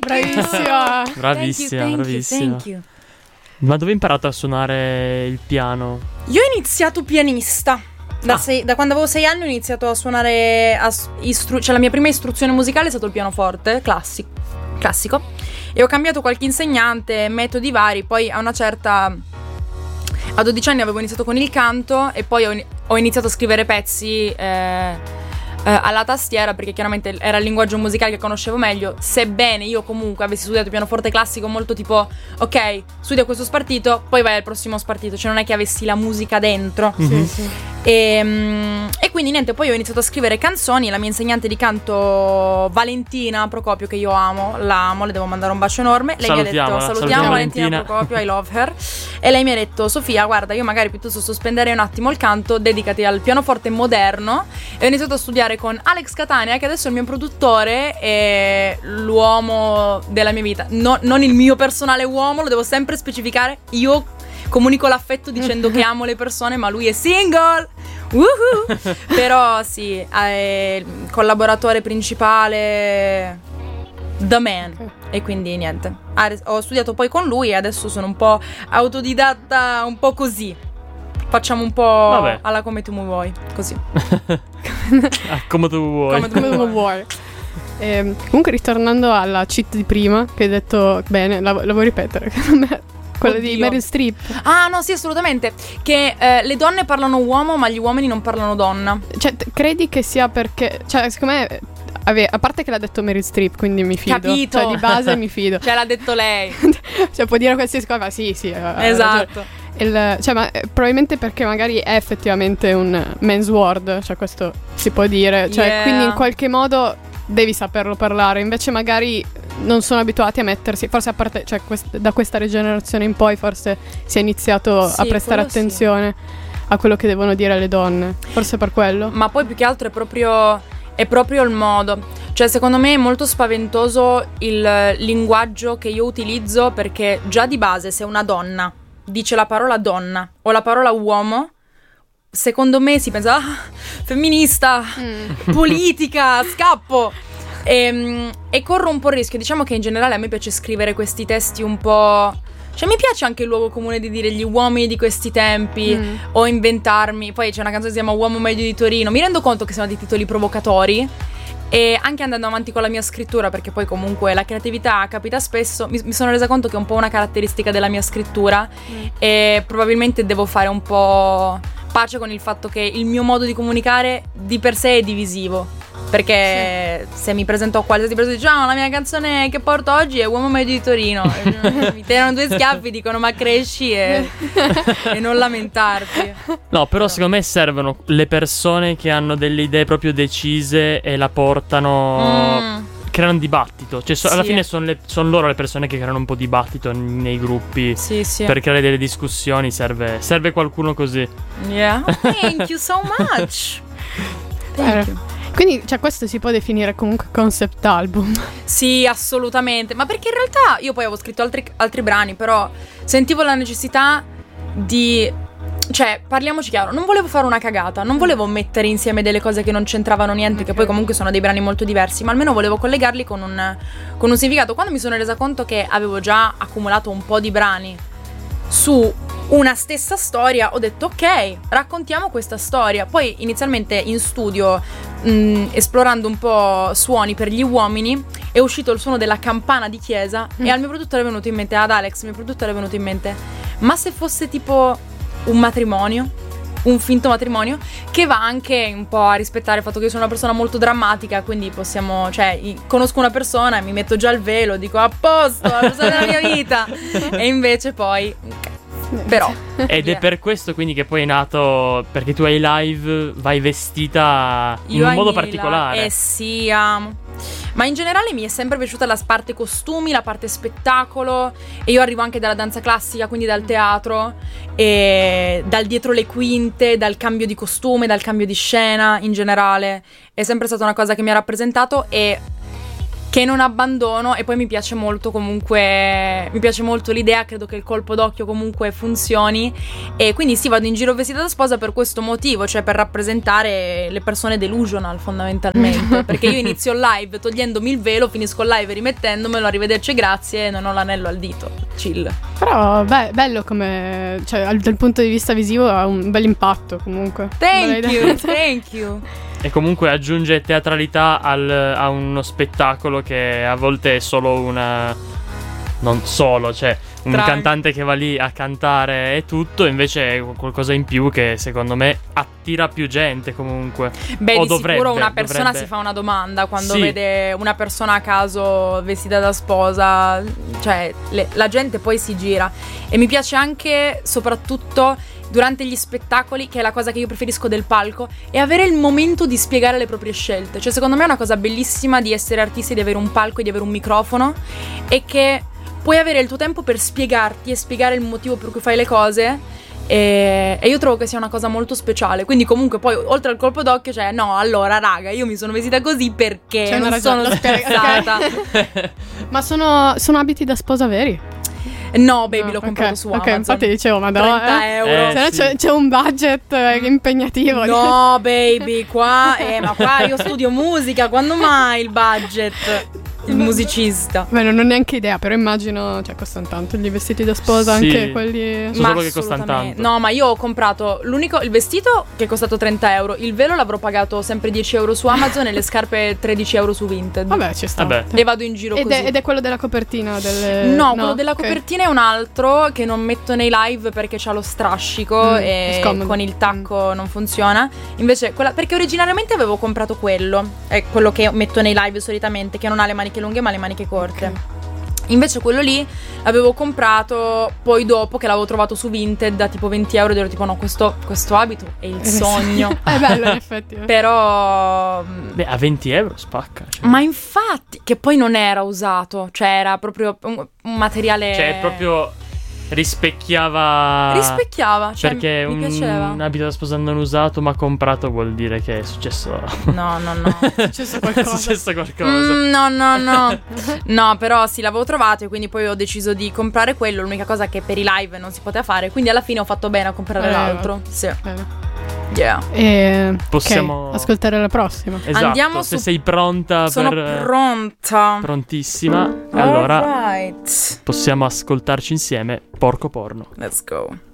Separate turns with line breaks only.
Bravissima.
Bravissima.
Thank you.
Ma dove hai imparato a suonare il piano?
Io ho iniziato pianista. Da quando avevo 6 anni ho iniziato a suonare cioè la mia prima istruzione musicale è stato il pianoforte classico. E ho cambiato qualche insegnante, metodi vari. Poi a 12 anni avevo iniziato con il canto. E poi ho iniziato a scrivere pezzi alla tastiera, perché chiaramente era il linguaggio musicale che conoscevo meglio. Sebbene io comunque avessi studiato pianoforte classico, molto tipo ok, studia questo spartito, poi vai al prossimo spartito. Cioè non è che avessi la musica dentro.
Sì.
E quindi niente, poi ho iniziato a scrivere canzoni. La mia insegnante di canto Valentina Procopio, che io amo, le devo mandare un bacio enorme. Lei mi ha detto salutiamo Valentina Procopio, I love her. E lei mi ha detto Sofia, guarda, io magari piuttosto sospenderei un attimo il canto, dedicati al pianoforte moderno. E ho iniziato a studiare con Alex Catania, che adesso è il mio produttore e l'uomo della mia vita. Non il mio personale uomo, lo devo sempre specificare. Io comunico l'affetto dicendo che amo le persone, ma lui è single. Woohoo! Però sì, è il collaboratore principale, the man. E quindi niente, ho studiato poi con lui e adesso sono un po' autodidatta, un po' così. Facciamo un po' alla come tu mi vuoi, così.
Come tu vuoi.
Come tu vuoi. Comunque, ritornando alla cheat di prima, che hai detto bene, la vuoi ripetere? Quella di Meryl Streep.
Ah no, sì, assolutamente. Che le donne parlano uomo, ma gli uomini non parlano donna.
Cioè, credi che sia perché, cioè, secondo me, a parte che l'ha detto Meryl Streep, quindi mi fido.
Capito.
Cioè, di base mi fido.
Cioè, l'ha detto lei.
Cioè, può dire qualsiasi cosa, ma sì.
Esatto.
Cioè, ma probabilmente perché magari è effettivamente un men's word, cioè questo si può dire. Cioè, quindi in qualche modo devi saperlo parlare. Invece magari non sono abituati a mettersi, forse a parte, cioè da questa rigenerazione in poi forse si è iniziato a prestare attenzione a quello che devono dire le donne. Forse per quello.
Ma poi più che altro è proprio il modo. Cioè, secondo me è molto spaventoso il linguaggio che io utilizzo, perché già di base se una donna dice la parola donna o la parola uomo, secondo me si pensa femminista, politica, scappo. E corro un po' il rischio. Diciamo che in generale a me piace scrivere questi testi un po', cioè mi piace anche il luogo comune di dire gli uomini di questi tempi, o inventarmi. Poi c'è una canzone che si chiama Uomo medio di Torino. Mi rendo conto che sono dei titoli provocatori, e anche andando avanti con la mia scrittura, perché poi comunque la creatività capita spesso, mi sono resa conto che è un po' una caratteristica della mia scrittura, e probabilmente devo fare un po' pace con il fatto che il mio modo di comunicare di per sé è divisivo. Perché se mi presento a qualsiasi persona e dice la mia canzone che porto oggi è Uomo medio di Torino, mi tirano 2 schiaffi, dicono ma cresci e non lamentarti.
No, però secondo me servono le persone che hanno delle idee proprio decise e la portano, creano un dibattito. Cioè alla fine sono loro le persone che creano un po' di dibattito nei gruppi.
Sì.
Per creare delle discussioni serve qualcuno così.
Yeah. Thank you so much. Thank you.
Quindi, cioè, questo si può definire comunque concept album.
Sì, assolutamente. Ma perché in realtà io poi avevo scritto altri brani, però sentivo la necessità di, cioè, parliamoci chiaro, non volevo fare una cagata, non volevo mettere insieme delle cose che non c'entravano niente, che poi comunque sono dei brani molto diversi, ma almeno volevo collegarli con un significato. Quando mi sono resa conto che avevo già accumulato un po' di brani su una stessa storia, ho detto ok, raccontiamo questa storia. Poi inizialmente in studio, esplorando un po' suoni per gli uomini, è uscito il suono della campana di chiesa, e al mio produttore è venuto in mente, ad Alex, mio produttore, è venuto in mente, ma se fosse tipo un matrimonio, un finto matrimonio, che va anche un po' a rispettare il fatto che io sono una persona molto drammatica, quindi possiamo, cioè, conosco una persona e mi metto già il velo, dico a posto, la persona della mia vita, e invece poi però
ed è per questo quindi che poi è nato, perché tu ai live vai vestita in un modo particolare.
Sì, amo. Ma in generale mi è sempre piaciuta la parte costumi, la parte spettacolo, e io arrivo anche dalla danza classica, quindi dal teatro, e dal dietro le quinte, dal cambio di costume, dal cambio di scena in generale. È sempre stata una cosa che mi ha rappresentato, e che non abbandono. E poi mi piace molto comunque, mi piace molto l'idea, credo che il colpo d'occhio comunque funzioni, e quindi sì, vado in giro vestita da sposa per questo motivo, cioè per rappresentare le persone delusional fondamentalmente, perché io inizio il live togliendomi il velo, finisco il live rimettendomelo, arrivederci, grazie, non ho l'anello al dito, chill.
Però bello come, cioè dal punto di vista visivo ha un bel impatto comunque.
Thank you.
E comunque aggiunge teatralità a uno spettacolo che a volte è solo una... non solo, cioè un cantante che va lì a cantare e tutto, invece è qualcosa in più che secondo me attira più gente comunque.
Beh, di sicuro una persona si fa una domanda quando vede una persona a caso vestita da sposa, cioè la gente poi si gira. E mi piace anche, soprattutto durante gli spettacoli, che è la cosa che io preferisco del palco, è avere il momento di spiegare le proprie scelte. Cioè secondo me è una cosa bellissima di essere artisti, di avere un palco e di avere un microfono, e che puoi avere il tuo tempo per spiegarti e spiegare il motivo per cui fai le cose, e io trovo che sia una cosa molto speciale. Quindi comunque poi oltre al colpo d'occhio, cioè no, allora raga, io mi sono vestita così perché non sono scherzata.
Ma sono abiti da sposa veri?
No, baby, l'ho comprato su Amazon.
Ok, infatti dicevo, madonna,
30 euro.
Se no c'è un budget impegnativo.
No, baby, qua ma qua io studio musica, quando mai il budget? Il musicista.
Beh, non ho neanche idea, però immagino, cioè, costano tanto gli vestiti da sposa, anche quelli.
So solo che costano tanto.
No, ma io ho comprato il vestito che è costato 30 euro, il velo l'avrò pagato sempre 10 euro su Amazon e le scarpe 13 euro su Vinted.
Vabbè, ci sta.
E vado in giro così.
Ed è quello della copertina?
No, quello della copertina è un altro che non metto nei live perché c'ha lo strascico e con il tacco non funziona. Invece perché originariamente avevo comprato quello, è quello che metto nei live solitamente, che non ha le maniche lunghe ma le maniche corte. Okay. Invece quello lì l'avevo comprato poi dopo che l'avevo trovato su Vinted da tipo 20 euro, ed ero tipo no, questo abito è il sogno.
È bello in effetti.
Però
beh, a 20 euro spacca, cioè.
Ma infatti, che poi non era usato, cioè era proprio un materiale,
cioè proprio rispecchiava,
cioè,
perché
mi piaceva.
Un abito da sposa non usato ma comprato vuol dire che è successo.
No.
È successo qualcosa.
No, però sì, l'avevo trovato e quindi poi ho deciso di comprare quello. L'unica cosa che per i live non si poteva fare, quindi alla fine ho fatto bene a comprare l'altro. Sì. Yeah.
Possiamo
ascoltare la prossima.
Esatto.
Andiamo
se sei pronta.
Sono pronta.
Prontissima. Allora
right.
possiamo ascoltarci insieme Porco Porno.
Let's go.